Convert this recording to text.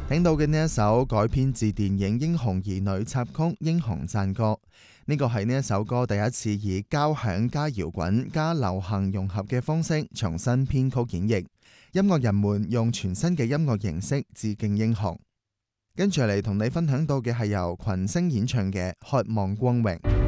聽到嘅呢一首改編自電影《英雄兒女》插曲《英雄讚歌》，呢個係呢一首歌第一次以交響加搖滾加流行融合嘅方式重新編曲演繹，音樂人們用全新嘅音樂形式致敬英雄。跟住嚟同你分享到嘅係由群星演唱嘅《渴望光榮》。